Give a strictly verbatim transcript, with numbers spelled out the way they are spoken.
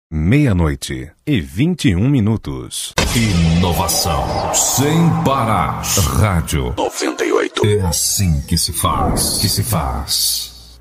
Meia-noite e vinte e um minutos. Inovação sem parar. Rádio noventa e oito. É assim que se faz. Que se faz.